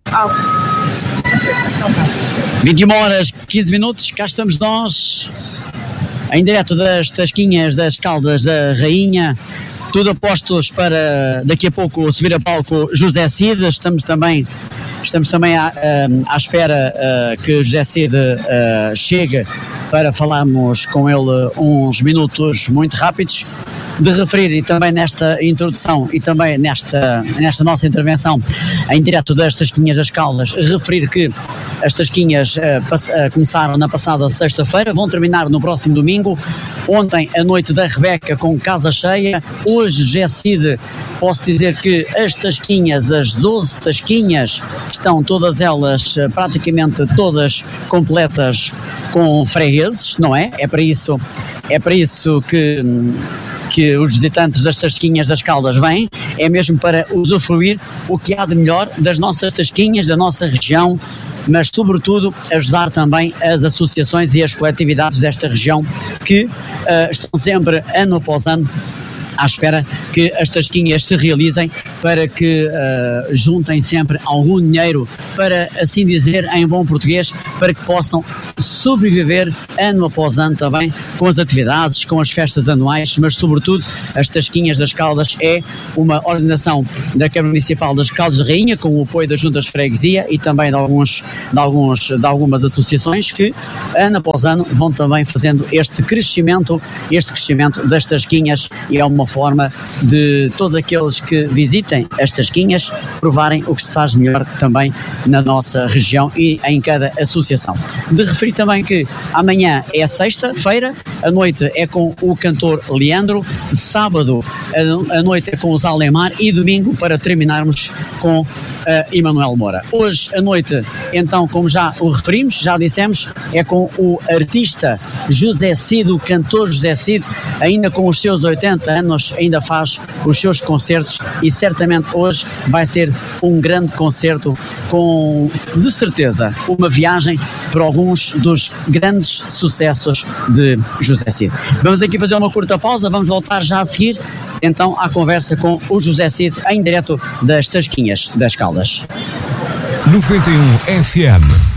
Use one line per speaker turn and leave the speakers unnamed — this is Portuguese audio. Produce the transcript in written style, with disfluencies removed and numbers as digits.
21 horas 15 minutos, cá estamos nós, em direto das Tasquinhas das Caldas da Rainha, tudo apostos para daqui a pouco subir a palco José Cid. Estamos também à espera que José Cid chegue para falarmos com ele uns minutos muito rápidos. De referir, e também nesta introdução e também nesta nossa intervenção em direto das Tasquinhas das Caldas, referir que as Tasquinhas começaram na passada sexta-feira, vão terminar no próximo domingo. Ontem a noite da Rebeca com casa cheia, hoje José Cid, posso dizer que as Tasquinhas, as 12 Tasquinhas, estão todas elas, praticamente todas completas com fregueses, não é? É para isso que os visitantes das Tasquinhas das Caldas vêm, é mesmo para usufruir o que há de melhor das nossas Tasquinhas, da nossa região, mas sobretudo ajudar também as associações e as coletividades desta região que estão sempre, ano após ano, à espera que as Tasquinhas se realizem, para que juntem sempre algum dinheiro, para assim dizer em bom português, para que possam sobreviver ano após ano também com as atividades, com as festas anuais, mas sobretudo as Tasquinhas das Caldas é uma organização da Câmara Municipal das Caldas da Rainha, com o apoio das juntas de freguesia e também de algumas associações que ano após ano vão também fazendo este crescimento das Tasquinhas, e é uma forma de todos aqueles que visitem as Tasquinhas provarem o que se faz melhor também na nossa região e em cada associação. De referir também que amanhã é sexta-feira, a noite é com o cantor Leandro, sábado a noite é com os Alemar e domingo, para terminarmos, com Emanuel Moura. Hoje à noite, então, como já o referimos, já dissemos, é com o artista José Cid, o cantor José Cid, ainda com os seus 80 anos, ainda faz os seus concertos, e certamente hoje vai ser um grande concerto, com, de certeza, uma viagem para alguns dos grandes sucessos de José Cid. Vamos aqui fazer uma curta pausa, vamos voltar já a seguir, então, à conversa com o José Cid em direto das Tasquinhas das Caldas.
91 FM.